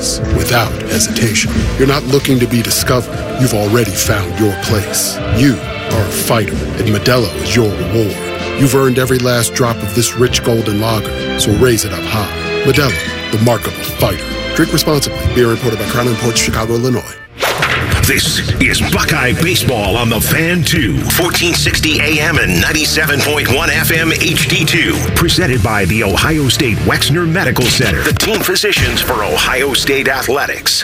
is without hesitation. You're not looking to be discovered. You've already found your place. You are a fighter, and Modelo is your reward. You've earned every last drop of this rich golden lager, so raise it up high. Modelo, the mark of a fighter. Drink responsibly. Beer imported by Crown Imports, Chicago, Illinois. This is Buckeye Baseball on the Fan 2, 1460 AM and 97.1 FM HD2. Presented by the Ohio State Wexner Medical Center, the team physicians for Ohio State Athletics.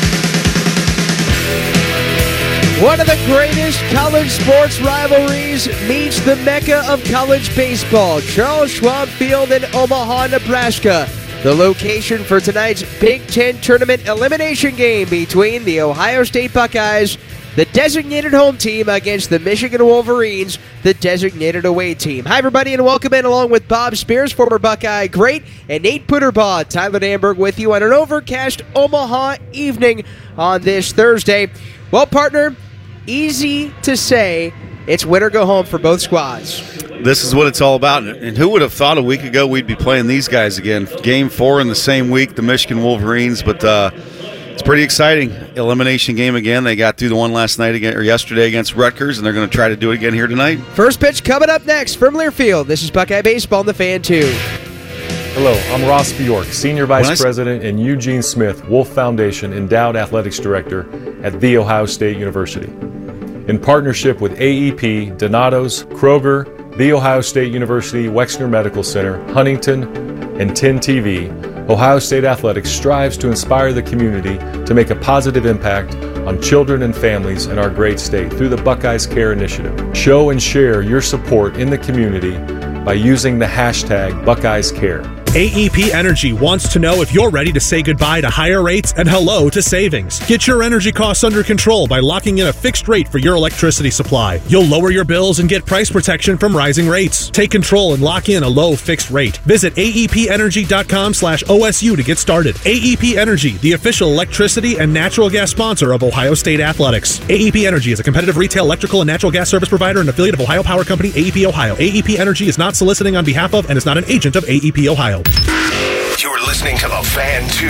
One of the greatest college sports rivalries meets the mecca of college baseball, Charles Schwab Field in Omaha, Nebraska. The location for tonight's Big Ten Tournament elimination game between the Ohio State Buckeyes, the designated home team, against the Michigan Wolverines, the designated away team. Hi, everybody, and welcome in along with Bob Spears, former Buckeye great, and Nate Putterbaugh. Tyler Danberg with you on an overcast Omaha evening on this Thursday. Well, partner, easy to say it's win or go home for both squads. This is what it's all about. And who would have thought a week ago we'd be playing these guys again? Game 4 in the same week, the Michigan Wolverines. But it's pretty exciting. Elimination game again. They got through the one yesterday against Rutgers, and they're going to try to do it again here tonight. First pitch coming up next from Learfield. This is Buckeye Baseball on the Fan 2. Hello, I'm Ross Bjork, Senior Vice President and Eugene Smith, Wolf Foundation Endowed Athletics Director at The Ohio State University. In partnership with AEP, Donato's, Kroger, The Ohio State University Wexner Medical Center, Huntington, and 10 TV, Ohio State Athletics strives to inspire the community to make a positive impact on children and families in our great state through the Buckeyes Care Initiative. Show and share your support in the community by using the hashtag Buckeyes Care. AEP Energy wants to know if you're ready to say goodbye to higher rates and hello to savings. Get your energy costs under control by locking in a fixed rate for your electricity supply. You'll lower your bills and get price protection from rising rates. Take control and lock in a low fixed rate. Visit aepenergy.com/OSU to get started. AEP Energy, the official electricity and natural gas sponsor of Ohio State Athletics. AEP Energy is a competitive retail electrical and natural gas service provider and affiliate of Ohio Power Company, AEP Ohio. AEP Energy is not soliciting on behalf of and is not an agent of AEP Ohio. You're listening to The Fan 2,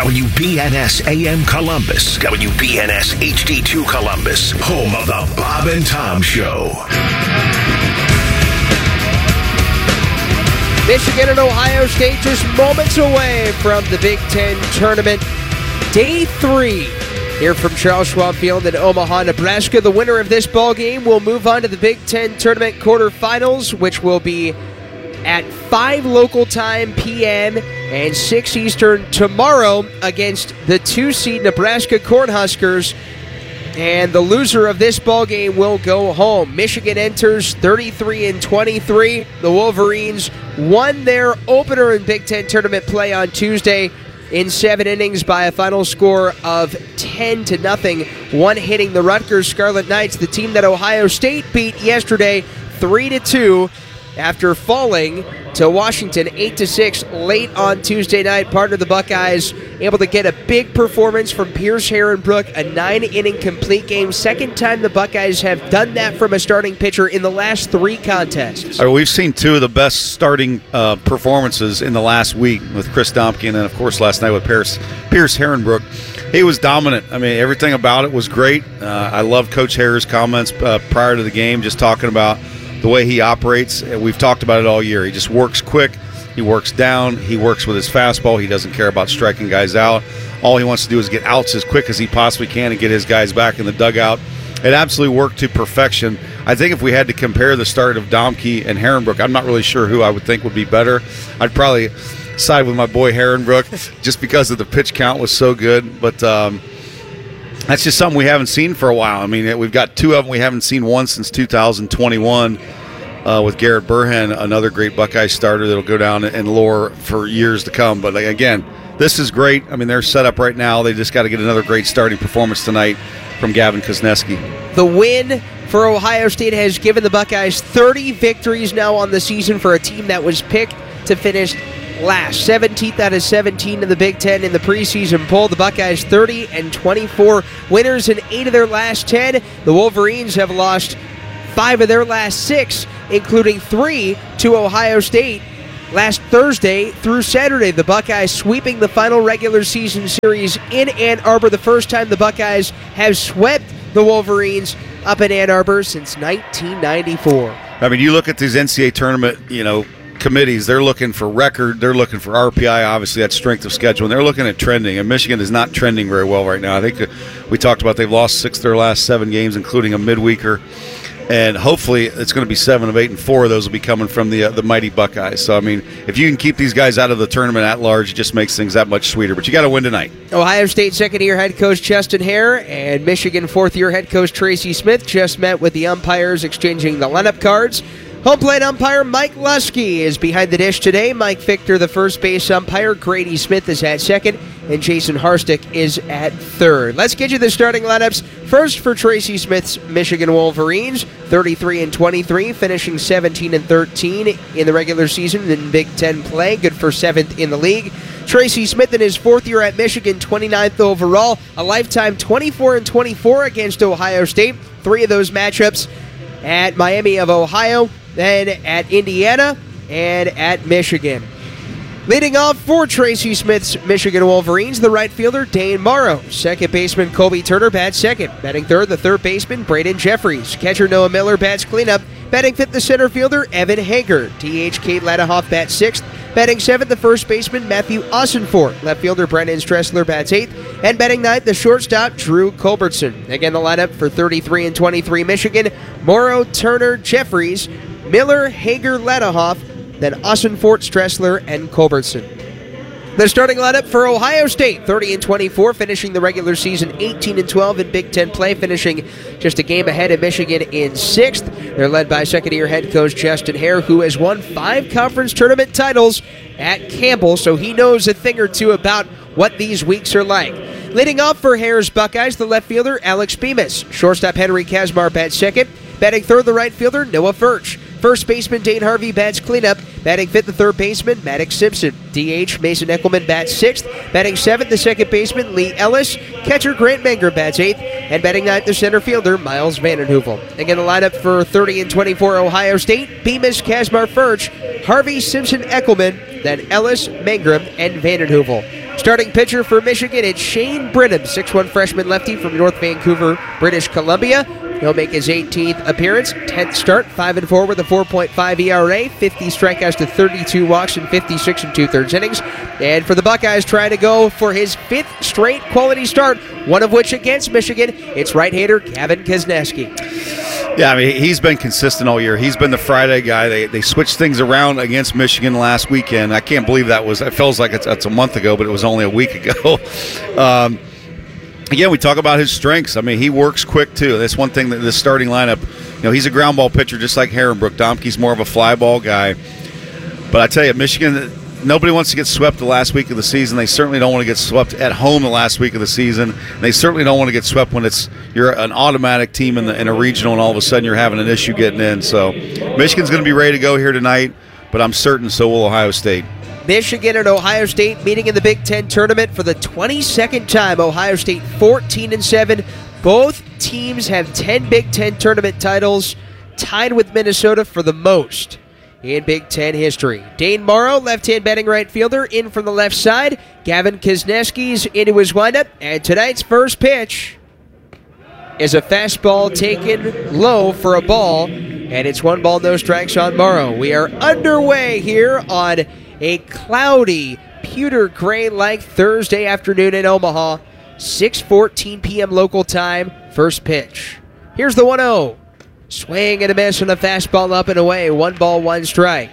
WBNS AM Columbus, WBNS HD2 Columbus, home of the Bob and Tom Show. Michigan and Ohio State just moments away from the Big Ten Tournament. Day 3 here from Charles Schwab Field in Omaha, Nebraska. The winner of this ball game will move on to the Big Ten Tournament quarterfinals, which will be at 5 local time p.m. and 6 Eastern tomorrow against the 2-seed Nebraska Cornhuskers. And the loser of this ball game will go home. Michigan enters 33-23. The Wolverines won their opener in Big Ten Tournament play on Tuesday in 7 innings by a final score of 10-0. One hitting the Rutgers Scarlet Knights, the team that Ohio State beat yesterday 3-2. After falling to Washington 8-6 late on Tuesday night. Part of the Buckeyes able to get a big performance from Pierce Herrenbrook, a 9-inning complete game. Second time the Buckeyes have done that from a starting pitcher in the last 3 contests. We've seen 2 of the best starting performances in the last week with Chris Domke, and then, of course, last night with Pierce Herrenbrook. He was dominant. I mean, everything about it was great. I love Coach Hare's comments prior to the game, just talking about the way he operates. We've talked about it all year. He just works quick. He works down. He works with his fastball. He doesn't care about striking guys out. All he wants to do is get outs as quick as he possibly can and get his guys back in the dugout. It absolutely worked to perfection. I think if we had to compare the start of Domke and Herrenbrook, I'm not really sure who I would think would be better. I'd probably side with my boy Herrenbrook just because of the pitch count was so good. But that's just something we haven't seen for a while. I mean, we've got 2 of them. We haven't seen one since 2021 with Garrett Burhan, another great Buckeye starter that'll go down in lore for years to come. But, again, this is great. I mean, they're set up right now. They just got to get another great starting performance tonight from Gavin Kozneski. The win for Ohio State has given the Buckeyes 30 victories now on the season for a team that was picked to finish last. 17th out of 17 in the Big Ten in the preseason poll. The Buckeyes 30-24 winners in 8 of their last 10. The Wolverines have lost 5 of their last 6, including 3 to Ohio State. last Thursday through Saturday. The Buckeyes sweeping the final regular season series in Ann Arbor, the first time the Buckeyes have swept the Wolverines up in Ann Arbor since 1994. I mean, you look at these NCAA tournament, committees, they're looking for record, they're looking for RPI, obviously that's strength of schedule, and they're looking at trending, and Michigan is not trending very well right now. I think we talked about they've lost 6 of their last 7 games, including a midweeker. And hopefully it's going to be 7 of 8, and 4 of those will be coming from the mighty Buckeyes. So, I mean, if you can keep these guys out of the tournament at large, it just makes things that much sweeter. But you got to win tonight. Ohio State second-year head coach Justin Hare and Michigan fourth-year head coach Tracy Smith just met with the umpires exchanging the lineup cards. Home plate umpire Mike Lusky is behind the dish today. Mike Victor, the first base umpire. Grady Smith is at second. And Jason Harstick is at third. Let's get you the starting lineups. First for Tracy Smith's Michigan Wolverines, 33-23, finishing 17-13 in the regular season in Big Ten play. Good for 7th in the league. Tracy Smith in his 4th year at Michigan, 29th overall, a lifetime 24-24 against Ohio State. 3 of those matchups at Miami of Ohio, then at Indiana, and at Michigan. Leading off for Tracy Smith's Michigan Wolverines, the right fielder, Dane Morrow. Second baseman, Colby Turner, bats second. Batting third, the third baseman, Braden Jeffries. Catcher, Noah Miller, bats cleanup. Batting fifth, the center fielder, Evan Hager. DH, Kate Ladahoff, bats sixth. Batting seventh, the first baseman, Matthew Ossenfort. Left fielder, Brendan Stressler, bats eighth. And batting ninth, the shortstop, Drew Culbertson. Again, the lineup for 33-23 Michigan, Morrow, Turner, Jeffries, Miller, Hager, Ladahoff, then Ossenfort, Stressler, and Culbertson. The starting lineup for Ohio State, 30-24, finishing the regular season 18-12 in Big Ten play, finishing just a game ahead of Michigan in 6th. They're led by second-year head coach Justin Hare, who has won 5 conference tournament titles at Campbell, so he knows a thing or two about what these weeks are like. Leading off for Hare's Buckeyes, the left fielder, Alex Bemis. Shortstop, Henry Kazmar, bats second. Batting third, the right fielder, Noah Furch. First baseman, Dane Harvey, bats cleanup. Batting fifth, the third baseman, Maddox Simpson. DH, Mason Eckelman, bats sixth. Batting seventh, the second baseman, Lee Ellis. Catcher, Grant Menger, bats eighth. And batting ninth, the center fielder, Miles Vandenheuvel. Again, the lineup for 30-24 Ohio State, Bemis, Kazmar, Furch, Harvey, Simpson, Eckelman, then Ellis, Menger, and Vandenheuvel. Starting pitcher for Michigan, it's Shane Brenham, 6'1 freshman lefty from North Vancouver, British Columbia. He'll make his 18th appearance, 10th start, 5-4 with a 4.5 ERA, 50 strikeouts to 32 walks in 56 2/3 innings. And for the Buckeyes, trying to go for his 5th straight quality start, one of which against Michigan, it's right-hander Gavin Kozneski. Yeah, I mean, he's been consistent all year. He's been the Friday guy. They switched things around against Michigan last weekend. I can't believe it feels like it's a month ago, but it was only a week ago. Again, we talk about his strengths. I mean, he works quick, too. That's one thing that the starting lineup, he's a ground ball pitcher just like Herrenbrook. Domke's more of a fly ball guy. But I tell you, Michigan, nobody wants to get swept the last week of the season. They certainly don't want to get swept at home the last week of the season. They certainly don't want to get swept when you're an automatic team in a regional and all of a sudden you're having an issue getting in. So Michigan's going to be ready to go here tonight, but I'm certain so will Ohio State. Michigan and Ohio State meeting in the Big Ten tournament for the 22nd time. Ohio State 14-7. Both teams have 10 Big Ten tournament titles, tied with Minnesota for the most in Big Ten history. Dane Morrow, left-hand batting right fielder, in from the left side. Gavin Kozneski's into his windup, and tonight's first pitch is a fastball taken low for a ball, and it's 1 ball, no strikes on Morrow. We are underway here on a cloudy, pewter gray-like Thursday afternoon in Omaha. 6:14 p.m. local time, first pitch. Here's the 1-0. Swing and a miss on a fastball up and away. 1 ball, 1 strike.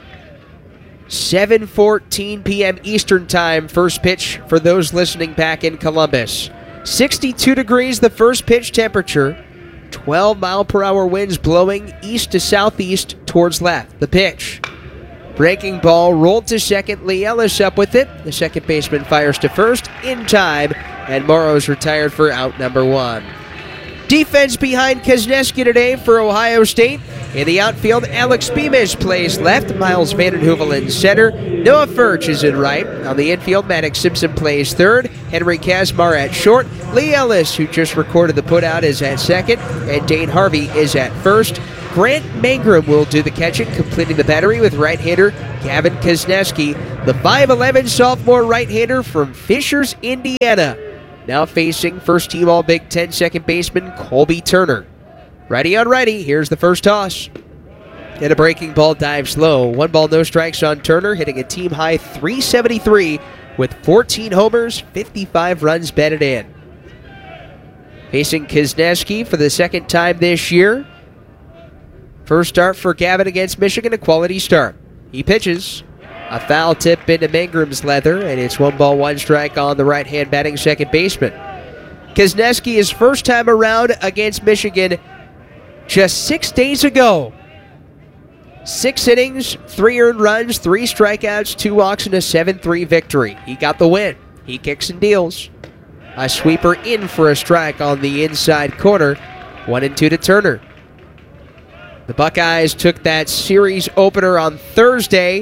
7:14 p.m. Eastern time, first pitch for those listening back in Columbus. 62 degrees the first pitch temperature. 12-mile-per-hour winds blowing east to southeast towards left. The pitch. Breaking ball rolled to second. Lee Ellis up with it. The second baseman fires to first in time, and Morrow's retired for out number 1. Defense behind Kozneski today for Ohio State. In the outfield, Alex Bemis plays left. Miles Vandenheuvel in center. Noah Furch is in right. On the infield, Maddox Simpson plays third. Henry Kazmar at short. Lee Ellis, who just recorded the putout, is at second. And Dane Harvey is at first. Grant Mangrum will do the catching, completing the battery with right-hander Gavin Kuzneski, the 5'11 sophomore right-hander from Fishers, Indiana. Now facing first-team All-Big Ten second baseman Colby Turner. Righty on righty, here's the first toss. And a breaking ball dives low. 1 ball, no strikes on Turner, hitting a team-high .373 with 14 homers, 55 runs batted in. Facing Kuzneski for the second time this year. First start for Gavin against Michigan, a quality start. He pitches. A foul tip into Mangrum's leather, and it's 1 ball, 1 strike on the right-hand batting second baseman. Kuzneski, his first time around against Michigan just 6 days ago. 6 innings, 3 earned runs, 3 strikeouts, 2 walks, and a 7-3 victory. He got the win. He kicks and deals. A sweeper in for a strike on the inside corner. 1-2 to Turner. The Buckeyes took that series opener on Thursday,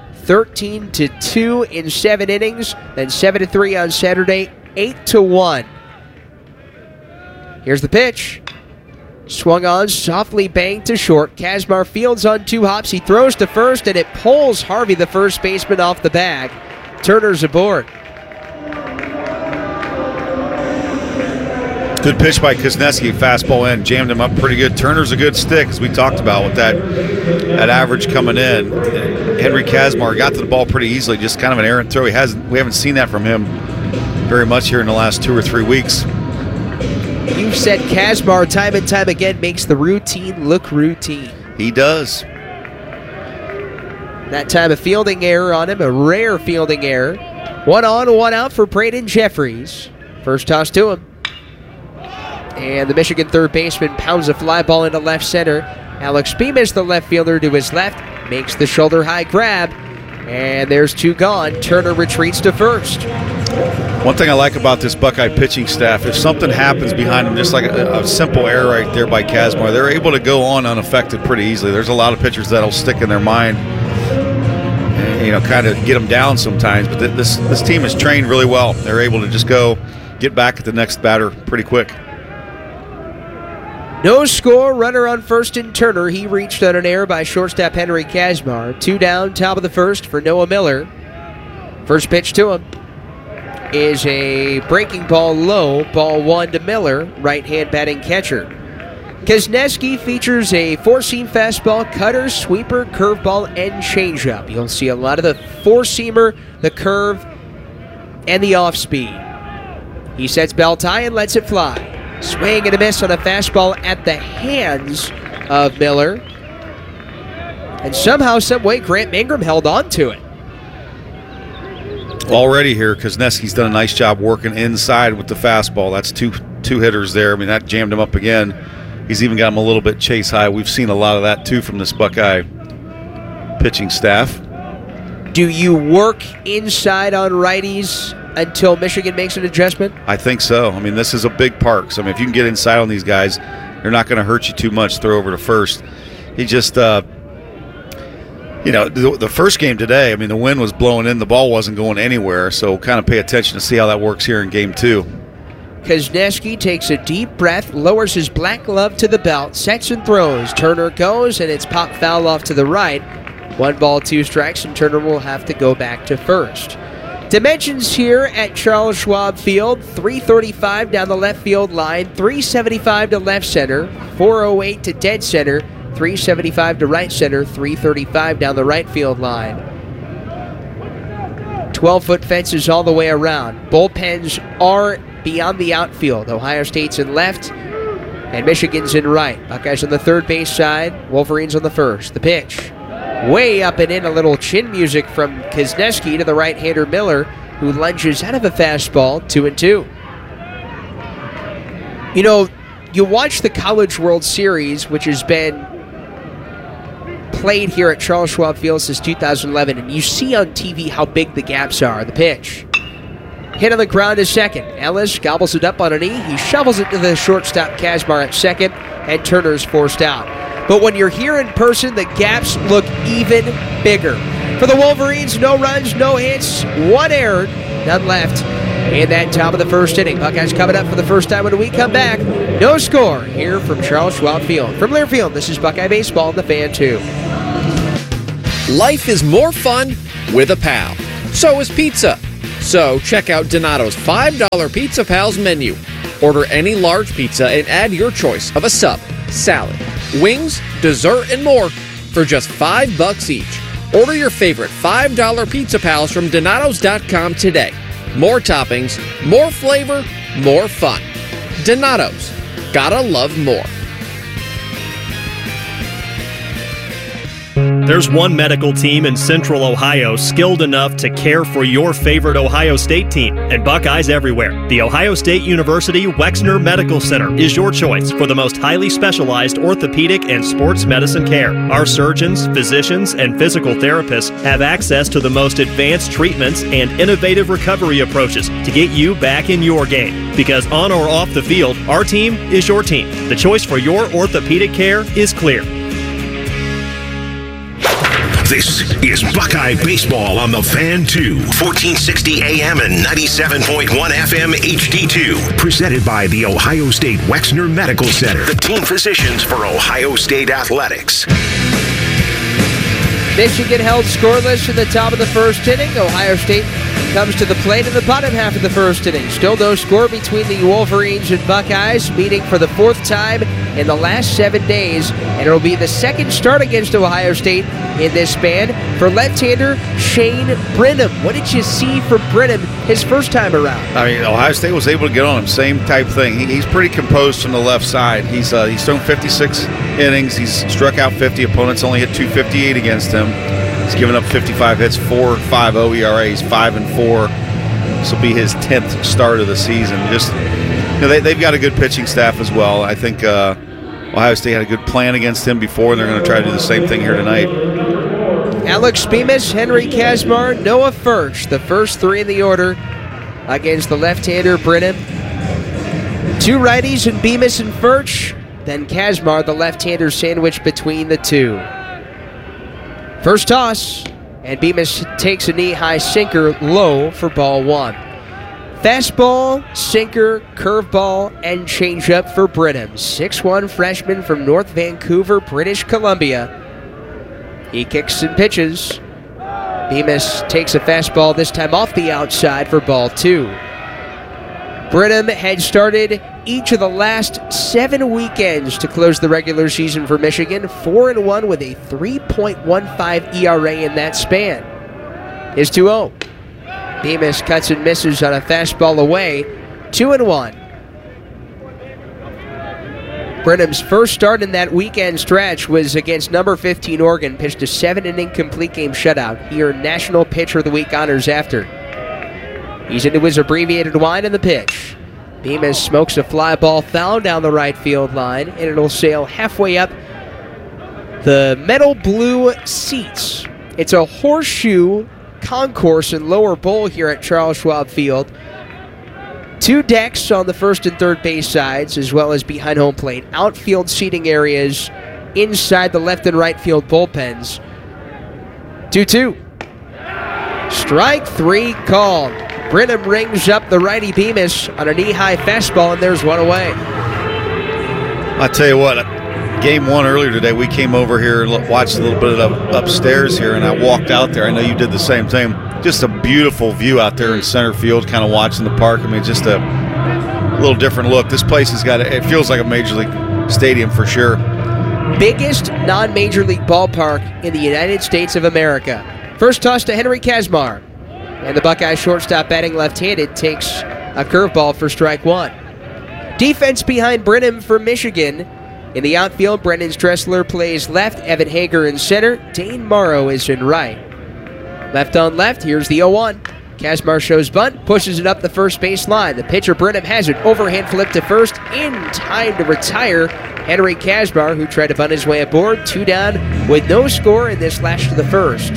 13-2 in 7 innings, then 7-3 on Saturday, 8-1. Here's the pitch. Swung on, softly banged to short. Kazmar fields on 2 hops. He throws to first, and it pulls Harvey, the first baseman, off the bag. Turner's aboard. Good pitch by Kuzneski, fastball in, jammed him up pretty good. Turner's a good stick, as we talked about, with that average coming in. Henry Kazmar got to the ball pretty easily, just kind of an errant throw. We haven't seen that from him very much here in the last 2 or 3 weeks. You've said Kazmar time and time again makes the routine look routine. He does. That time a fielding error on him, a rare fielding error. 1 on, 1 out for Braden Jeffries. First toss to him. And the Michigan third baseman pounds a fly ball into left center. Alex Bemis, the left fielder, to his left, makes the shoulder high grab. And there's 2 gone. Turner retreats to first. One thing I like about this Buckeye pitching staff, if something happens behind them, just like a simple error right there by Kazmar, they're able to go on unaffected pretty easily. There's a lot of pitchers that'll stick in their mind and, kind of get them down sometimes. But this team is trained really well. They're able to just get back at the next batter pretty quick. No score, runner on first in Turner. He reached on an error by shortstop Henry Kazmar. 2 down, top of the first for Noah Miller. First pitch to him is a breaking ball low, ball 1 to Miller, right-hand batting catcher. Kuzneski features a 4-seam fastball, cutter, sweeper, curveball, and changeup. You'll see a lot of the 4-seamer, the curve, and the off-speed. He sets belt high and lets it fly. Swing and a miss on a fastball at the hands of Miller. And somehow, some way, Grant Mangrum held on to it. Already here, Kuzneski's done a nice job working inside with the fastball. That's two hitters there. I mean, that jammed him up again. He's even got him a little bit chase high. We've seen a lot of that, too, from this Buckeye pitching staff. Do you work inside on righties until Michigan makes an adjustment? I think so. I mean, this is a big park. So, I mean, if you can get inside on these guys, they're not going to hurt you too much. Throw over to first. He just, the first game today, I mean, the wind was blowing in. The ball wasn't going anywhere. So kind of pay attention to see how that works here in game 2. Kuzneski takes a deep breath, lowers his black glove to the belt, sets and throws. Turner goes, and it's popped foul off to the right. 1 ball, 2 strikes, and Turner will have to go back to first. Dimensions here at Charles Schwab Field, 335 down the left field line, 375 to left center, 408 to dead center, 375 to right center, 335 down the right field line. 12-foot fences all the way around. Bullpens are beyond the outfield. Ohio State's in left, and Michigan's in right. Buckeyes on the third base side, Wolverines on the first. The pitch. Way up and in, a little chin music from Kuzneski to the right-hander Miller, who lunges out of a fastball, 2-2. You know, you watch the College World Series, which has been played here at Charles Schwab Field since 2011, and you see on TV how big the gaps are. The pitch. Hit on the ground is second. Ellis gobbles it up on a knee. He shovels it to the shortstop Kazmar at second, and Turner's forced out. But when you're here in person, the gaps look even bigger. For the Wolverines, no runs, no hits, 1 error, none left. in that top of the first inning. Buckeyes coming up for the first time when we come back. No score here from Charles Schwab Field. From Learfield, this is Buckeye Baseball on the Fan 2. Life is more fun with a pal. So is pizza. So check out Donato's $5 Pizza Pals menu. Order any large pizza and add your choice of a sub, salad, wings, dessert, and more for just $5 each. Order your favorite $5 Pizza Pals from Donatos.com today. More toppings, more flavor, more fun. Donato's. Gotta love more. There's one medical team in Central Ohio skilled enough to care for your favorite Ohio State team, and Buckeyes everywhere. The Ohio State University Wexner Medical Center is your choice for the most highly specialized orthopedic and sports medicine care. Our surgeons, physicians, and physical therapists have access to the most advanced treatments and innovative recovery approaches to get you back in your game. Because on or off the field, our team is your team. The choice for your orthopedic care is clear. This is Buckeye Baseball on the Fan 2, 1460 AM and 97.1 FM HD2. Presented by the Ohio State Wexner Medical Center, the team physicians for Ohio State Athletics. Michigan held scoreless in the top of the first inning. Ohio State comes to the plate in the bottom half of the first inning. Still no score between the Wolverines and Buckeyes, meeting for the fourth time in the last 7 days, and it'll be the second start against Ohio State in this span for left-hander Shane Brenham. What did you see for Brenham his first time around? I mean, Ohio State was able to get on him. Same type thing. He's pretty composed from the left side. He's thrown 56 innings. He's struck out 50. Opponents only hit 258 against him. He's given up 55 hits, 4.50 ERA. He's 5-4. This will be his 10th start of the season. Just, you know, they've got a good pitching staff as well. I think Ohio State had a good plan against him before, and they're going to try to do the same thing here tonight. Alex Bemis, Henry Kazmar, Noah Furch, the first three in the order against the left-hander Brenham. Two righties in Bemis and Furch, then Kazmar, the left-hander, sandwiched between the two. First toss, and Bemis takes a knee-high sinker low for ball one. Fastball, sinker, curveball, and changeup for Brenham. 6'1" freshman from North Vancouver, British Columbia. He kicks and pitches. Bemis takes a fastball, this time off the outside for ball two. Brenham had started each of the last 7 weekends to close the regular season for Michigan, 4-1 with a 3.15 ERA in that span. Is 2-0. Bemis cuts and misses on a fastball away, 2-1. Brenham's first start in that weekend stretch was against number 15 Oregon, pitched a 7-inning complete game shutout. He earned National Pitcher of the Week honors after. He's into his abbreviated line in the pitch. Bemis smokes a fly ball foul down the right field line, and it'll sail halfway up the metal blue seats. It's a horseshoe concourse and lower bowl here at Charles Schwab Field. 2 decks on the first and third base sides, as well as behind home plate. Outfield seating areas inside the left and right field bullpens. 2-2. Strike 3 called. Brenham rings up the righty Bemis on a knee-high fastball, and there's one away. I tell you what, game one earlier today, we came over here and watched a little bit of upstairs here, and I walked out there. I know you did the same thing. Just a beautiful view out there in center field, kind of watching the park. I mean, just a little different look. This place has got it feels like a major league stadium for sure. Biggest non-major league ballpark in the United States of America. First toss to Henry Kazmar. And the Buckeye shortstop, batting left-handed, takes a curveball for strike one. Defense behind Brenham for Michigan. In the outfield, Brendan Stressler plays left, Evan Hager in center, Dane Morrow is in right. Left on left, here's the 0-1. Kazmar shows bunt, pushes it up the first base line. The pitcher, Brenham, has it. Overhand flip to first, in time to retire Henry Kazmar, who tried to bunt his way aboard. 2 down with no score in this lash to the first.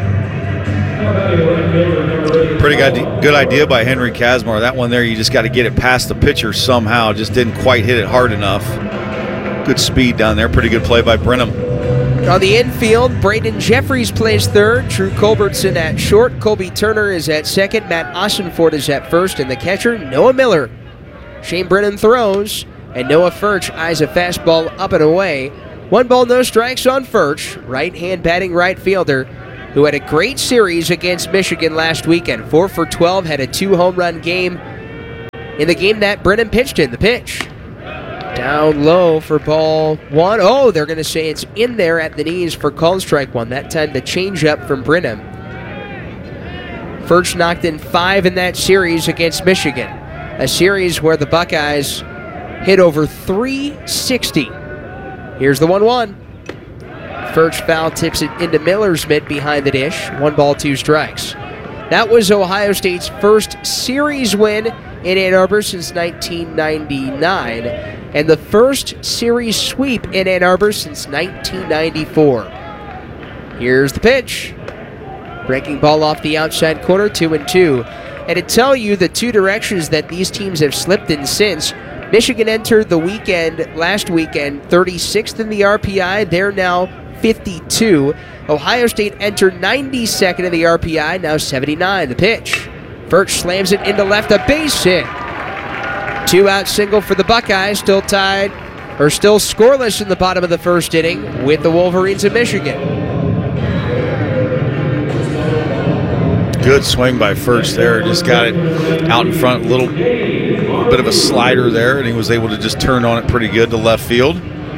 Pretty good idea by Henry Kazmar. That one there, you just got to get it past the pitcher somehow. Just didn't quite hit it hard enough. Good speed down there. Pretty good play by Brenham. On the infield, Braden Jeffries plays third, Drew Culbertson at short, Colby Turner is at second, Matt Ossenford is at first, and the catcher, Noah Miller. Shane Brennan throws, and Noah Furch eyes a fastball up and away. 1 ball, no strikes on Furch, right-hand batting right fielder, who had a great series against Michigan last weekend. 4 for 12, had a 2-home run game in the game that Brennan pitched in. The pitch down low for ball 1. Oh, they're going to say it's in there at the knees for called strike 1. That time the changeup from Brennan. Furch knocked in 5 in that series against Michigan. A series where the Buckeyes hit over 360. Here's the 1-1. Furch foul tips it into Miller's mitt behind the dish. 1 ball, 2 strikes. That was Ohio State's first series win in Ann Arbor since 1999, and the first series sweep in Ann Arbor since 1994. Here's the pitch. Breaking ball off the outside corner, 2-2. And to tell you the 2 directions that these teams have slipped in since, Michigan entered the weekend, last weekend, 36th in the RPI. They're now 52. Ohio State entered 92nd in the RPI, now 79. The pitch. Furch slams it into left, a base hit. 2-out single for the Buckeyes, still tied, or still scoreless in the bottom of the first inning with the Wolverines of Michigan. Good swing by Furch there. Just got it out in front, a little bit of a slider there, and he was able to just turn on it pretty good to left field.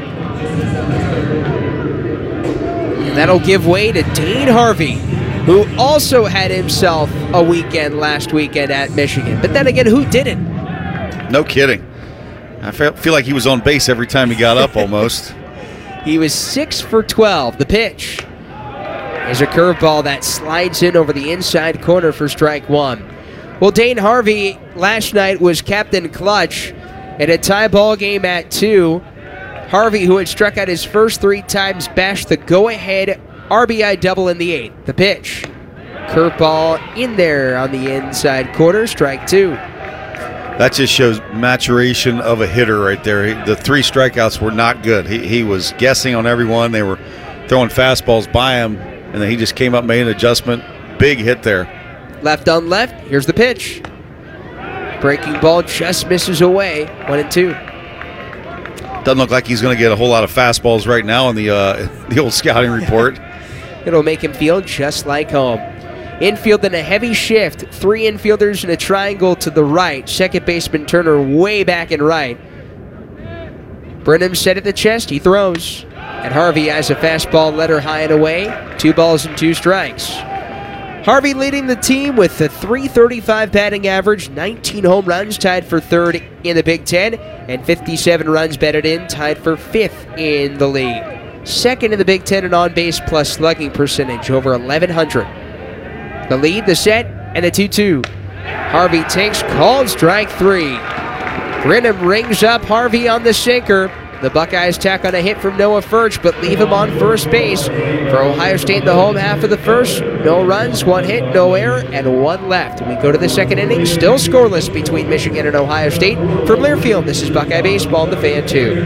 And that'll give way to Dane Harvey, who also had himself a weekend last weekend at Michigan. But then again, who didn't? No kidding. I feel like he was on base every time he got up almost. He was 6 for 12. The pitch is a curveball that slides in over the inside corner for strike 1. Well, Dane Harvey last night was captain clutch in a tie ball game at 2. Harvey, who had struck out his first 3 times, bashed the go-ahead RBI double in the 8th. The pitch. Curveball in there on the inside corner, strike 2. That just shows maturation of a hitter right there. The 3 strikeouts were not good. He was guessing on everyone. They were throwing fastballs by him, and then he just came up, made an adjustment. Big hit there. Left on left. Here's the pitch. Breaking ball just misses away. 1-2. Doesn't look like he's going to get a whole lot of fastballs right now in the old scouting report. It'll make him feel just like home. Infield in a heavy shift. 3 infielders in a triangle to the right. Second baseman Turner way back and right. Brennan set at the chest. He throws. And Harvey has a fastball letter high and away. 2 balls and 2 strikes. Harvey leading the team with a .335 batting average, 19 home runs, tied for 3rd in the Big Ten, and 57 runs batted in, tied for 5th in the league. 2nd in the Big Ten in on-base plus slugging percentage, over 1,100. The lead, the set, and the 2-2. Harvey takes called strike 3. Brennan rings up Harvey on the sinker. The Buckeyes tack on a hit from Noah Furch, but leave him on first base. For Ohio State in the home half of the first, no runs, 1 hit, no error, and 1 left. We go to the second inning, still scoreless between Michigan and Ohio State. From Learfield, this is Buckeye Baseball on the Fan 2.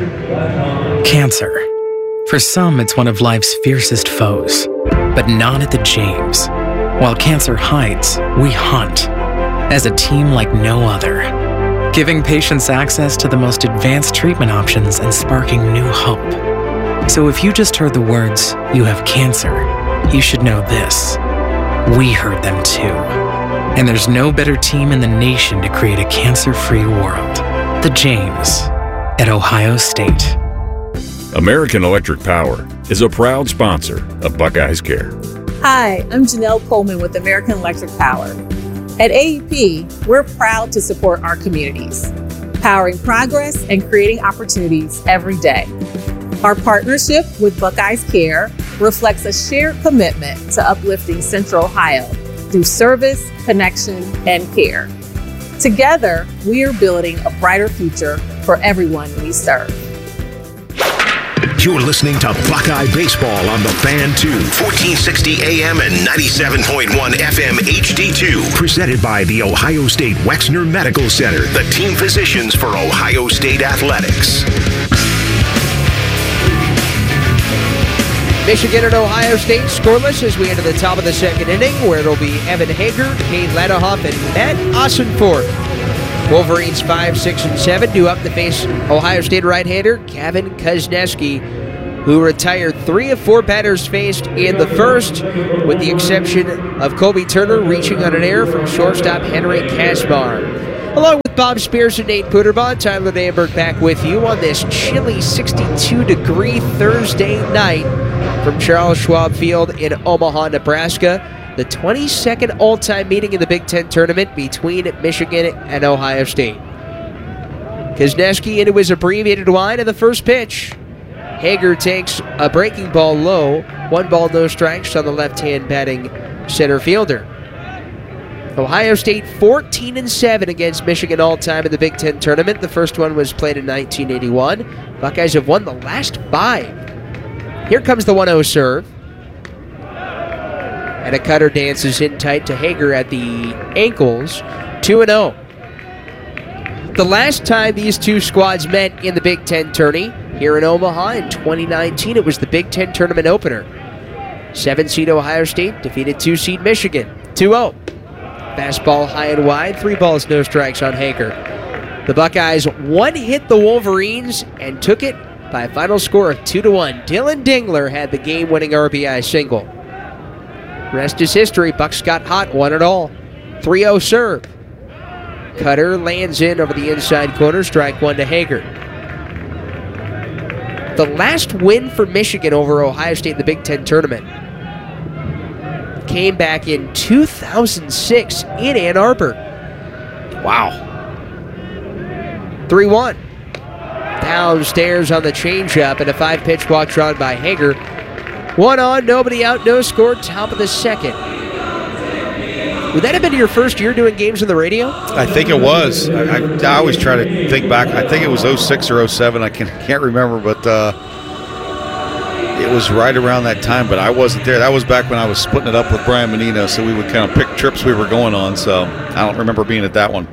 Cancer. For some, it's one of life's fiercest foes, but not at the James. While cancer hides, we hunt. As a team like no other. Giving patients access to the most advanced treatment options and sparking new hope. So if you just heard the words, "you have cancer," you should know this. We heard them too. And there's no better team in the nation to create a cancer-free world. The James at Ohio State. American Electric Power is a proud sponsor of Buckeyes Care. Hi, I'm Janelle Coleman with American Electric Power. At AEP, we're proud to support our communities, powering progress and creating opportunities every day. Our partnership with Buckeyes Care reflects a shared commitment to uplifting Central Ohio through service, connection, and care. Together, we are building a brighter future for everyone we serve. You're listening to Buckeye Baseball on the Fan 2, 1460 AM and 97.1 FM HD2. Presented by the Ohio State Wexner Medical Center, the team physicians for Ohio State Athletics. Michigan and Ohio State scoreless as we enter the top of the second inning, where it'll be Evan Hager, Cade Ladahoff, and Matt Ossenfort. Wolverines 5, 6, and 7 due up to face Ohio State right-hander Gavin Kozneski, who retired 3 of 4 batters faced in the first, with the exception of Colby Turner reaching on an error from shortstop Henry Kaspar. Along with Bob Spears and Nate Puderbaugh, Tyler Danberg back with you on this chilly 62-degree Thursday night from Charles Schwab Field in Omaha, Nebraska. The 22nd all-time meeting in the Big Ten tournament between Michigan and Ohio State. Kozneski into his abbreviated line in the first pitch. Hager takes a breaking ball low. 1 ball, no strikes on the left-hand batting center fielder. Ohio State 14-7 against Michigan all-time in the Big Ten tournament. The first one was played in 1981. Buckeyes have won the last 5. Here comes the 1-0 serve. And a cutter dances in tight to Hager at the ankles. 2-0. The last time these two squads met in the Big Ten tourney, here in Omaha in 2019, it was the Big Ten tournament opener. 7-seed Ohio State defeated 2-seed Michigan. 2-0. Fastball high and wide, 3 balls, no strikes on Hager. The Buckeyes one-hit the Wolverines and took it by a final score of 2-1. Dylan Dingler had the game-winning RBI single. Rest is history. Bucks got hot, 1-all. 3-0 serve. Cutter lands in over the inside corner, strike 1 to Hager. The last win for Michigan over Ohio State in the Big Ten tournament came back in 2006 in Ann Arbor. Wow. 3-1. Downstairs on the changeup and a 5-pitch walk drawn by Hager. 1 on, nobody out, no score, top of the second. Would that have been your first year doing games on the radio? I think it was. I always try to think back. I think it was 06 or 07. I can't remember, but it was right around that time, but I wasn't there. That was back when I was splitting it up with Brian Menino, so we would kind of pick trips we were going on, so I don't remember being at that one.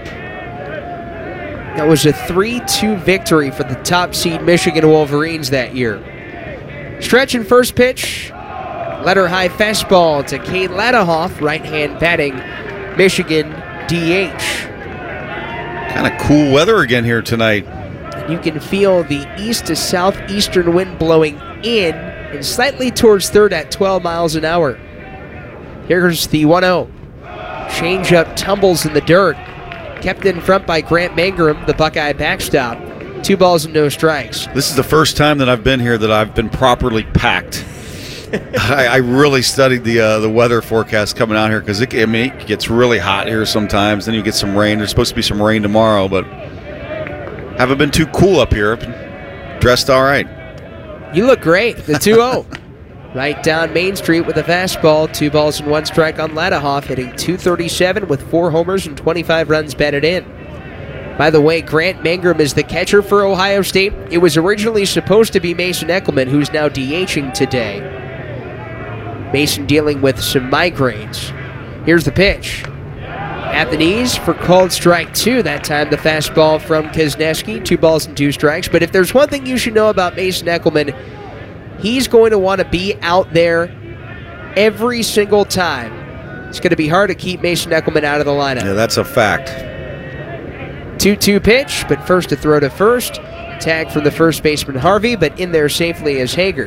That was a 3-2 victory for the top seed Michigan Wolverines that year. Stretch and first pitch. Letter high fastball to Cade Ladahoff, right-hand batting, Michigan DH. Kind of cool weather again here tonight. You can feel the east to southeastern wind blowing in and slightly towards third at 12 miles an hour. Here's the 1-0. Changeup tumbles in the dirt. Kept in front by Grant Mangrum, the Buckeye backstop. 2 balls and no strikes. This is the first time that I've been here that I've been properly packed. I really studied the weather forecast coming out here because it gets really hot here sometimes. Then you get some rain. There's supposed to be some rain tomorrow, but haven't been too cool up here. Dressed all right. You look great. The 2-0. Right down Main Street with a fastball. 2 balls and 1 strike on Ladahoff, hitting .237 with 4 homers and 25 runs batted in. By the way, Grant Mangrum is the catcher for Ohio State. It was originally supposed to be Mason Eckelman, who's now DHing today. Mason dealing with some migraines. Here's the pitch. At the knees for called strike 2. That time the fastball from Kozneski. 2 balls and 2 strikes. But if there's one thing you should know about Mason Eckelman, he's going to want to be out there every single time. It's going to be hard to keep Mason Eckelman out of the lineup. Yeah, that's a fact. 2-2 pitch, but first to throw to first. Tag from the first baseman Harvey, but in there safely is Hager.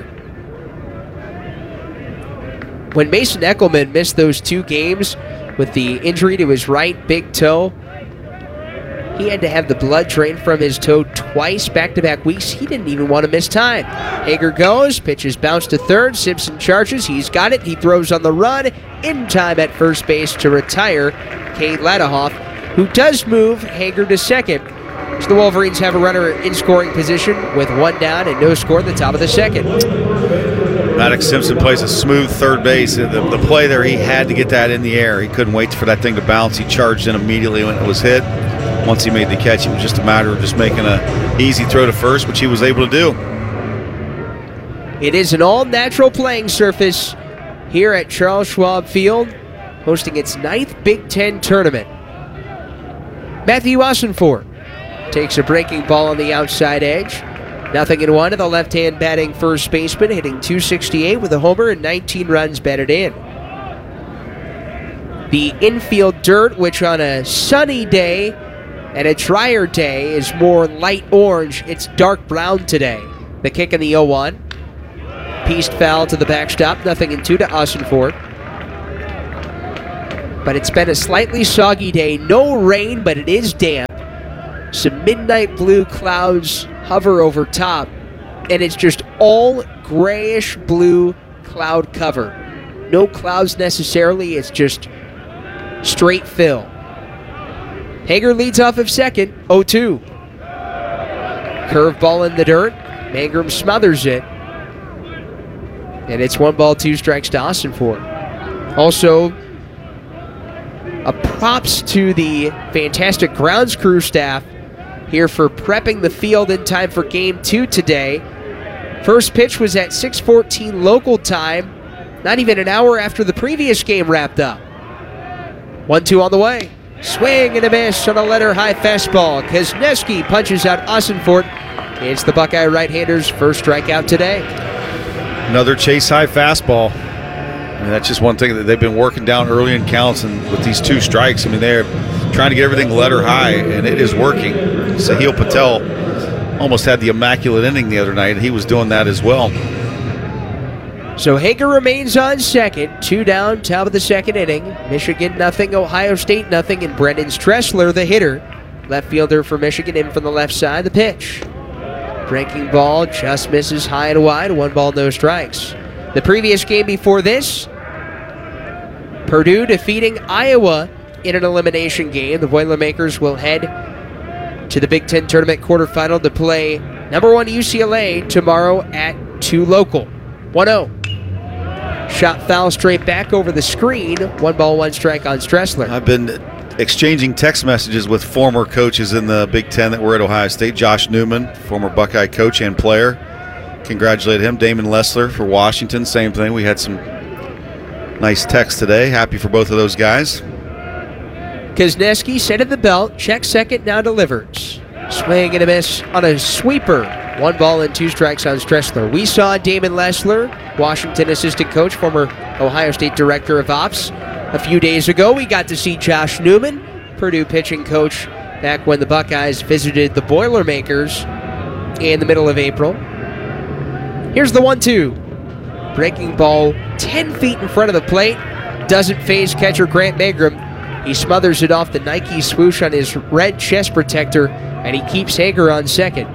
When Mason Eckelman missed those 2 games with the injury to his right big toe, he had to have the blood drained from his toe twice back-to-back weeks. He didn't even want to miss time. Hager goes, pitches bounce to third. Simpson charges. He's got it. He throws on the run in time at first base to retire Cade Ladahoff, who does move Hager to second. So the Wolverines have a runner in scoring position with 1 down and no score at the top of the second. Maddox Simpson plays a smooth third base. The play there, he had to get that in the air. He couldn't wait for that thing to bounce. He charged in immediately when it was hit. Once he made the catch, it was just a matter of just making an easy throw to first, which he was able to do. It is an all-natural playing surface here at Charles Schwab Field, hosting its 9th Big Ten tournament. Matthew Ossenfort takes a breaking ball on the outside edge. 0-1 to the left-hand batting first baseman, hitting .268 with a homer and 19 runs batted in. The infield dirt, which on a sunny day and a drier day is more light orange, it's dark brown today. The kick in the 0-1. Pieced foul to the backstop, 0-2 to Ossenfort. But it's been a slightly soggy day. No rain, but it is damp. Some midnight blue clouds hover over top, and it's just all grayish blue cloud cover. No clouds necessarily, it's just straight fill. Hager leads off of second, 0-2. Curveball in the dirt. Mangrum smothers it. And it's 1 ball, 2 strikes to Ossenfort. Also, a props to the fantastic grounds crew staff here for prepping the field in time for Game 2 today. First pitch was at 6:14 local time, not even an hour after the previous game wrapped up. 1-2 on the way. Swing and a miss on a letter-high fastball. Kazneski punches out Ossenfort. It's the Buckeye right-hander's first strikeout today. Another chase-high fastball. I mean, that's just one thing that they've been working down early in counts, and with these 2 strikes, I mean, they're trying to get everything letter-high, and it is working. Sahil Patel almost had the immaculate inning the other night, and he was doing that as well. So Hager remains on second. 2 down, top of the second inning. Michigan nothing, Ohio State nothing, and Brendan Stressler, the hitter. Left fielder for Michigan, in from the left side. The pitch. Breaking ball just misses high and wide. 1 ball, no strikes. The previous game before this, Purdue defeating Iowa in an elimination game. The Boilermakers will head to the Big Ten Tournament quarterfinal to play number 1 UCLA tomorrow at 2 local. 1-0. Shot foul straight back over the screen. 1 ball, 1 strike on Stressler. I've been exchanging text messages with former coaches in the Big Ten that were at Ohio State. Josh Newman, former Buckeye coach and player. Congratulate him. Damon Lessler for Washington, same thing. We had some nice texts today. Happy for both of those guys. Kazneski set at the belt. Check second, now delivers. Swing and a miss on a sweeper. 1 ball and 2 strikes on Stressler. We saw Damon Lessler, Washington assistant coach, former Ohio State director of ops. A few days ago, we got to see Josh Newman, Purdue pitching coach, back when the Buckeyes visited the Boilermakers in the middle of April. Here's the 1-2. Breaking ball 10 feet in front of the plate. Doesn't phase catcher Grant Mangrum. He smothers it off the Nike swoosh on his red chest protector, and he keeps Hager on second.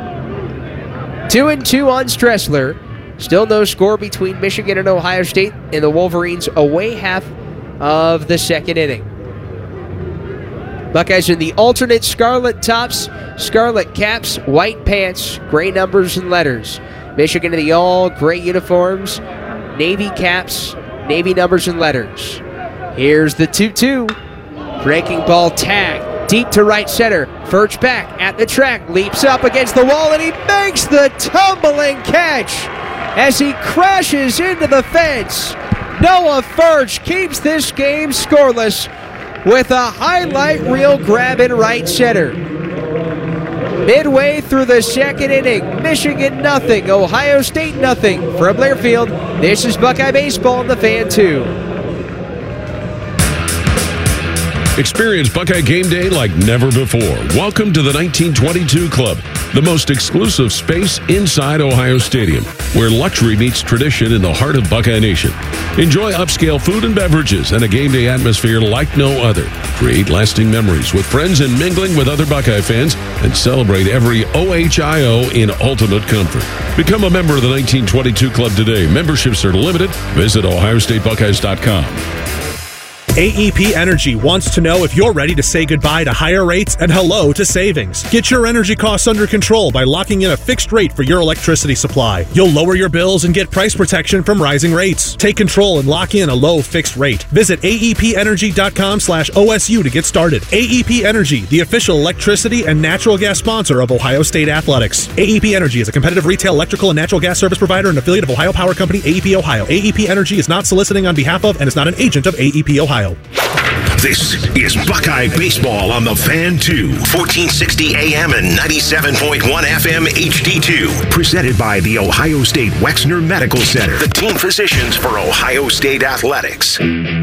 2-2 on Stressler. Still no score between Michigan and Ohio State in the Wolverines' away half of the second inning. Buckeyes in the alternate scarlet tops, scarlet caps, white pants, gray numbers and letters. Michigan in the all-gray uniforms, navy caps, navy numbers and letters. Here's the 2-2. Breaking ball tag. Deep to right center. Furch back at the track. Leaps up against the wall, and he makes the tumbling catch as he crashes into the fence. Noah Furch keeps this game scoreless with a highlight reel grab in right center. Midway through the second inning, Michigan nothing, Ohio State nothing. From Learfield, this is Buckeye Baseball on the Fan 2. Experience Buckeye game day like never before. Welcome to the 1922 Club, the most exclusive space inside Ohio Stadium, where luxury meets tradition in the heart of Buckeye Nation. Enjoy upscale food and beverages and a game day atmosphere like no other. Create lasting memories with friends and mingling with other Buckeye fans, and celebrate every OHIO in ultimate comfort. Become a member of the 1922 Club today. Memberships are limited. Visit OhioStateBuckeyes.com. AEP Energy wants to know if you're ready to say goodbye to higher rates and hello to savings. Get your energy costs under control by locking in a fixed rate for your electricity supply. You'll lower your bills and get price protection from rising rates. Take control and lock in a low fixed rate. Visit aepenergy.com/OSU to get started. AEP Energy, the official electricity and natural gas sponsor of Ohio State Athletics. AEP Energy is a competitive retail electrical and natural gas service provider and affiliate of Ohio Power Company, AEP Ohio. AEP Energy is not soliciting on behalf of and is not an agent of AEP Ohio. This is Buckeye Baseball on the Fan 2, 1460 AM and 97.1 FM HD2. Presented by the Ohio State Wexner Medical Center, the team physicians for Ohio State Athletics.